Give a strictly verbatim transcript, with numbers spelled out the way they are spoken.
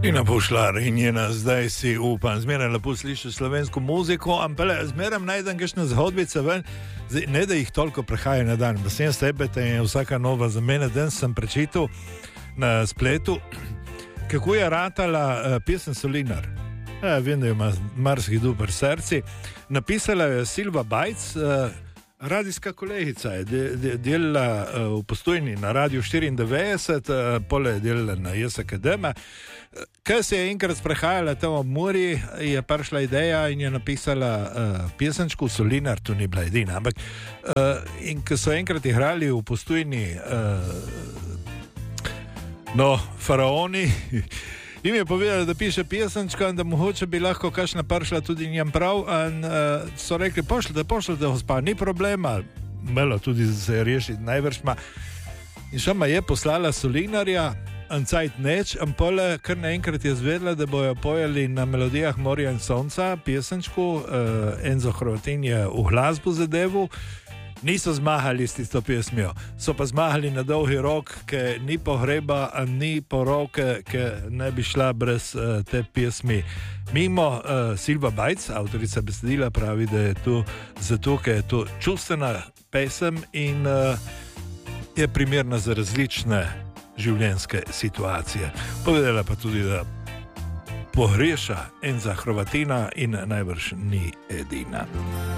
Ina Pušlar in njena zdaj si upam, zmeraj lepo slišiš slovensko muziko, ampak zmeraj najdem kakšne zgodbice ven, zdaj, ne da jih toliko prehaja na dan, da sem jaz tebe, te je vsaka nova za mene. Danes sem prečital na spletu, kako je ratala uh, pesem Solinar. Ja, vem, da ima marsikdo pri srci. Napisala je Silva Bajc, uh, radijska kolegica, je de, de, delala uh, v Postojni na Radiu štiriindevetdeset, uh, pole je delala na J S K D M. Kaj se je enkrat sprehajala tam ob Muri, je prišla ideja in je napisala uh, pesenčku Solinar, to ni bila edina, ampak uh, in ko so enkrat igrali v Postojni uh, no, faraoni, jim je povedala, da piše pesenčka in da mogoče bi lahko kakšna prišla tudi njem prav in uh, so rekli, pošljite, pošljite, gospa, ni problema, malo tudi se je rešiti najvršma. In šama je poslala Solinarja, en cajt neč, in pole kar naenkrat je zvedla, da bojo pojeli na melodijah Morja in sonca pesenčku, uh, Enzo Hrvatin je v glasbu zadevu. Niso zmahali s tisto pesmijo, so pa zmahali na dolgi rok, ki ni pohreba, ni poroke, ki ne bi šla brez uh, te pesmi mimo. uh, Silva Bajc, avtorica besedila, pravi, da je to zato, ker je to čustvena pesem in uh, je primerna za različne življenjske situacije. Povedala pa tudi, da pogreša Enza Hrvatina in najbrž ni edina.